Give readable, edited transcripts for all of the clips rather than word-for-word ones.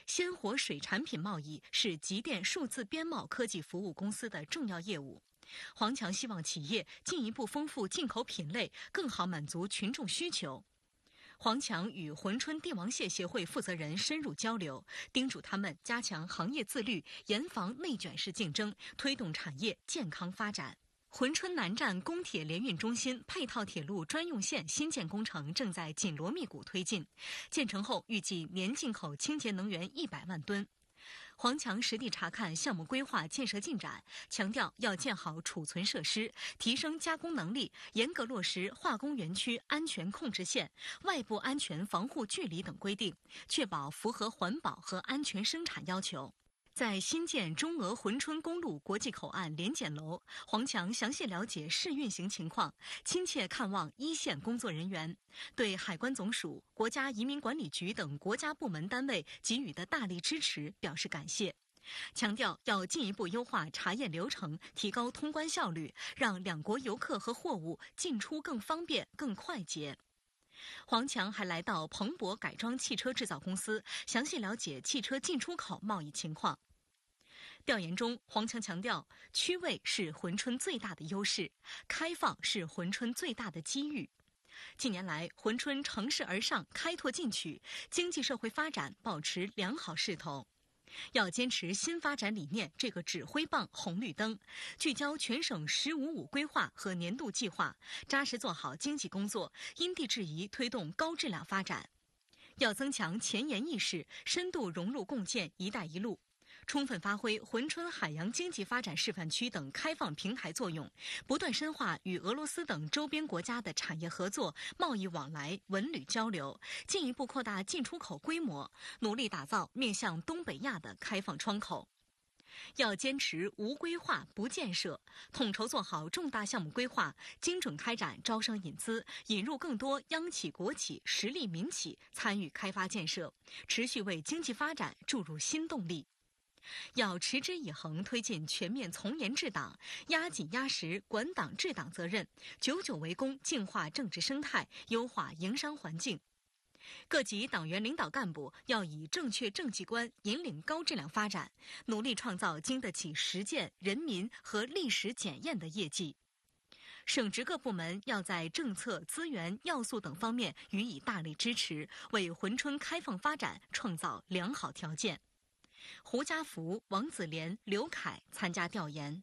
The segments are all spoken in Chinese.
鲜活水产品贸易是极电数字编贸科技服务公司的重要业务。黄强希望企业进一步丰富进口品类，更好满足群众需求。黄强与珲春帝王蟹协会负责人深入交流，叮嘱他们加强行业自律，严防内卷式竞争，推动产业健康发展。珲春南站公铁联运中心配套铁路专用线新建工程正在紧锣密鼓推进，建成后预计年进口清洁能源100万吨。黄强实地查看项目规划建设进展，强调要建好储存设施，提升加工能力，严格落实化工园区安全控制线、外部安全防护距离等规定，确保符合环保和安全生产要求。在新建中俄珲春公路国际口岸联检楼，黄强详细了解试运行情况，亲切看望一线工作人员，对海关总署、国家移民管理局等国家部门单位给予的大力支持表示感谢，强调要进一步优化查验流程，提高通关效率，让两国游客和货物进出更方便、更快捷。黄强还来到彭博改装汽车制造公司，详细了解汽车进出口贸易情况。调研中，黄强强调，区位是珲春最大的优势，开放是珲春最大的机遇。近年来，珲春乘势而上，开拓进取，经济社会发展保持良好势头。要坚持新发展理念这个指挥棒红绿灯，聚焦全省“15+5”规划和年度计划，扎实做好经济工作，因地制宜推动高质量发展。要增强前沿意识，深度融入共建“一带一路”。充分发挥珲春海洋经济发展示范区等开放平台作用，不断深化与俄罗斯等周边国家的产业合作、贸易往来、文旅交流，进一步扩大进出口规模，努力打造面向东北亚的开放窗口。要坚持无规划不建设，统筹做好重大项目规划，精准开展招商引资，引入更多央企、国企、实力民企参与开发建设，持续为经济发展注入新动力。要持之以恒推进全面从严治党，压紧压实管党治党责任，久久为功净化政治生态，优化营商环境。各级党员领导干部要以正确政绩观引领高质量发展，努力创造经得起实践、人民和历史检验的业绩。省直各部门要在政策、资源、要素等方面予以大力支持，为珲春开放发展创造良好条件。胡家福、王子莲、刘凯参加调研。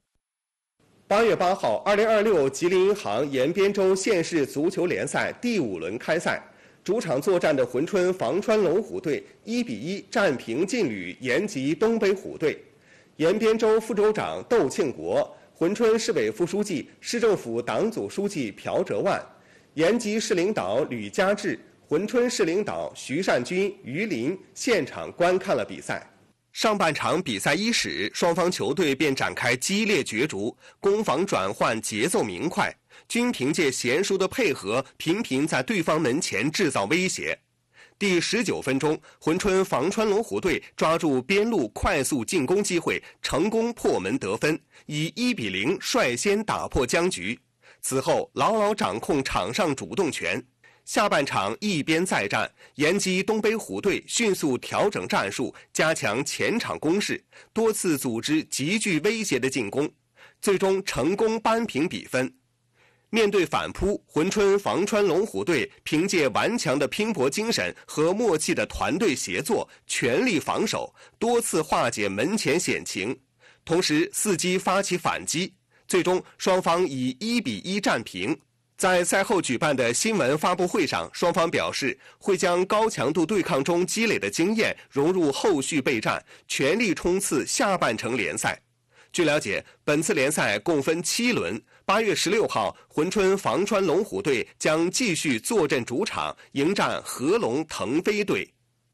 8月8号，2026吉林银行延边州县市足球联赛第5轮开赛，主场作战的珲春防川龙虎队1-1战平劲旅延吉东北虎队。延边州副州长窦庆国、珲春市委副书记、市政府党组书记朴哲万、延吉市领导吕家志、珲春市领导徐善军、于林现场观看了比赛。上半场比赛伊始，双方球队便展开激烈角逐，攻防转换节奏明快，均凭借娴熟的配合，频频在对方门前制造威胁。第19分钟，珲春防川龙虎队抓住边路快速进攻机会，成功破门得分，以1-0率先打破僵局。此后牢牢掌控场上主动权。下半场一边再战，延吉东北虎队迅速调整战术，加强前场攻势，多次组织极具威胁的进攻，最终成功扳平比分。面对反扑，珲春防川龙虎队凭借顽强的拼搏精神和默契的团队协作，全力防守，多次化解门前险情，同时伺机发起反击，最终双方以1-1战平。在赛后举办的新闻发布会上，双方表示会将高强度对抗中积累的经验融入后续备战，全力冲刺下半程联赛。据了解，本次联赛共分7轮，8月16号，珲春防川龙虎队将继续坐镇主场，迎战合龙腾飞队。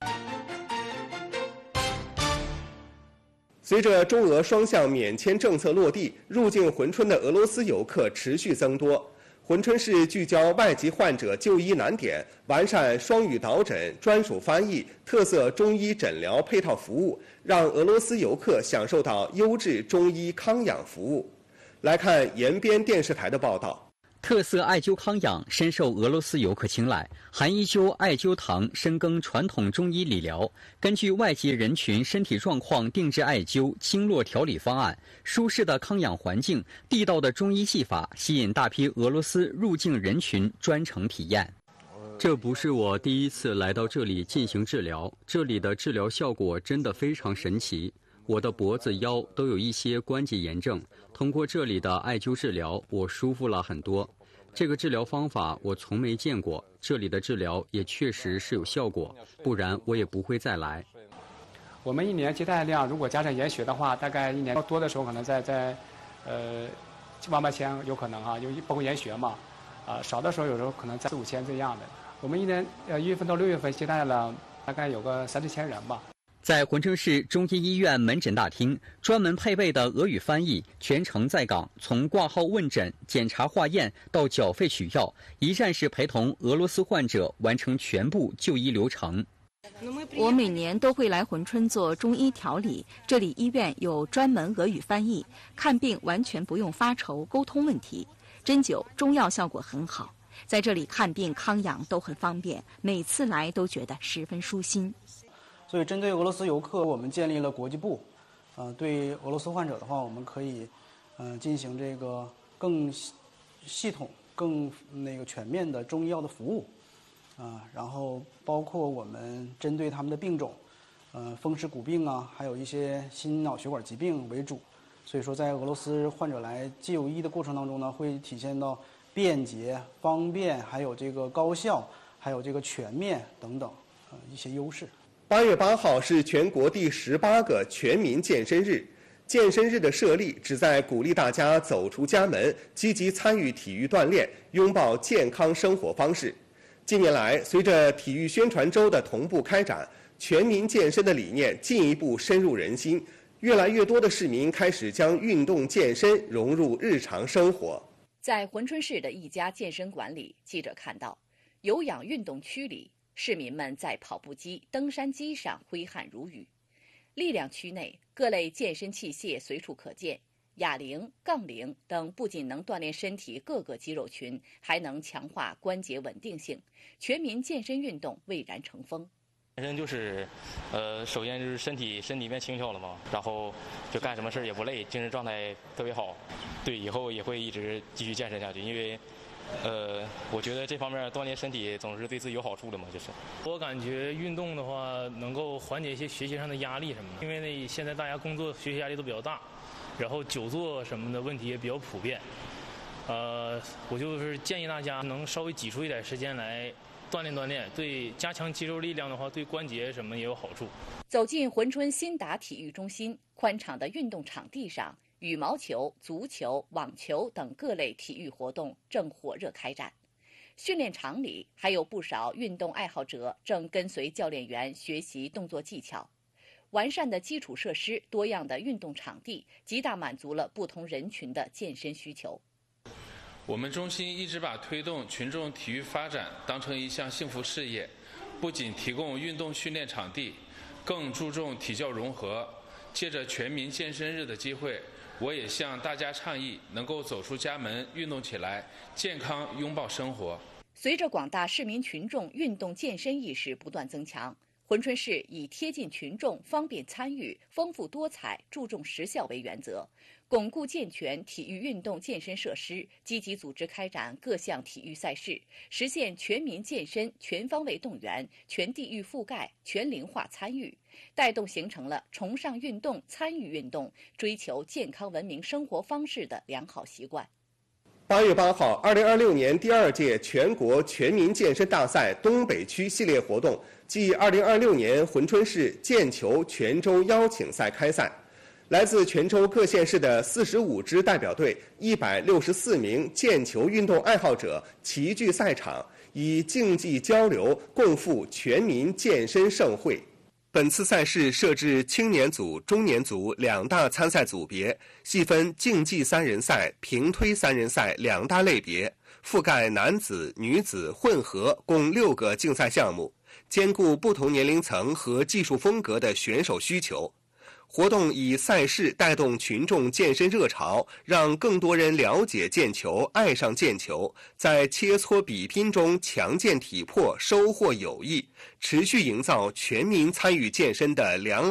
随着中俄双向免签政策落地，入境珲春的俄罗斯游客持续增多。珲春市聚焦外籍患者就医难点，完善双语导诊、专属翻译、特色中医诊疗配套服务，让俄罗斯游客享受到优质中医康养服务。来看延边电视台的报道。 特色艾灸康养深受俄罗斯游客青睐，含一灸艾灸堂深耕传统中医理疗，根据外籍人群身体状况定制艾灸经络调理方案，舒适的康养环境，地道的中医技法，吸引大批俄罗斯入境人群专程体验。这不是我第一次来到这里进行治疗，这里的治疗效果真的非常神奇。我的脖子、腰都有一些关节炎症，通过这里的艾灸治疗，我舒服了很多。这个治疗方法我从没见过，这里的治疗也确实是有效果，不然我也不会再来。 我们一年接待量如果加上研学的话，大概一年多的时候可能在7、8千有可能啊，因为包括研学嘛，少的时候有时候可能在4、5千这样的。我们一年1月份到6月份接待了大概有个3、4千人吧。 在浑春市中医医院门诊大厅，专门配备的俄语翻译全程在岗，从挂号问诊、检查化验到缴费取药，一站式陪同俄罗斯患者完成全部就医流程。 我每年都会来珲春做中医调理，这里医院有专门俄语翻译，看病完全不用发愁沟通问题，针灸、中药效果很好，在这里看病康养都很方便，每次来都觉得十分舒心。 所以针对俄罗斯游客，我们建立了国际部，对俄罗斯患者的话，我们可以进行这个更系统、更全面的中医药的服务，然后包括我们针对他们的病种，风湿骨病啊，还有一些心脑血管疾病为主。所以说，在俄罗斯患者来就医的过程当中呢，会体现到便捷、方便，还有这个高效，还有这个全面等等一些优势。 8月8号是全国第18个全民健身日。健身日的设立旨在鼓励大家走出家门，积极参与体育锻炼，拥抱健康生活方式。近年来，随着体育宣传周的同步开展，全民健身的理念进一步深入人心，越来越多的市民开始将运动健身融入日常生活。 在珲春市的一家健身馆里，记者看到，有氧运动区里，市民们在跑步机、登山机上挥汗如雨；力量区内，各类健身器械随处可见，哑铃、杠铃等不仅能锻炼身体各个肌肉群，还能强化关节稳定性，全民健身运动蔚然成风。 健身就是，首先就是身体变轻巧了嘛，然后就干什么事也不累，精神状态特别好。对，以后也会一直继续健身下去，因为我觉得这方面锻炼身体总是对自己有好处的嘛，就是。 我感觉运动的话，能够缓解一些学习上的压力什么的，因为现在大家工作、学习压力都比较大，然后久坐什么的问题也比较普遍。我就是建议大家能稍微挤出一点时间来锻炼，对加强肌肉力量的话，对关节什么也有好处。 走进珲春新达体育中心，宽敞的运动场地上，羽毛球、足球、网球等各类体育活动正火热开展。训练场里还有不少运动爱好者正跟随教练员学习动作技巧。完善的基础设施、多样的运动场地，极大满足了不同人群的健身需求。 我们中心一直把推动群众体育发展当成一项幸福事业，不仅提供运动训练场地，更注重体教融合。借着全民健身日的机会，我也向大家倡议，能够走出家门，运动起来，健康拥抱生活。 随着广大市民群众运动健身意识不断增强，珲春市以贴近群众、方便参与、丰富多彩、注重实效为原则，巩固健全体育运动健身设施，积极组织开展各项体育赛事，实现全民健身全方位动员、全地域覆盖、全龄化参与，带动形成了崇尚运动、参与运动、追求健康文明生活方式的良好习惯。 8月8号，2026年第2届全国全民健身大赛东北区系列活动暨2026年珲春市健球全州邀请赛开赛。来自全州各县市的45支代表队、164名健球运动爱好者齐聚赛场，以竞技交流共赴全民健身盛会。本次赛事设置青年组、中年组2大参赛组别，细分竞技3人赛、平推3人赛2大类别，覆盖男子、女子混合共6个竞赛项目，兼顾不同年龄层和技术风格的选手需求。 活动以赛事带动群众健身热潮，让更多人了解健球、爱上健球，在切磋比拼中强健体魄，收获友谊，持续营造全民参与健身的良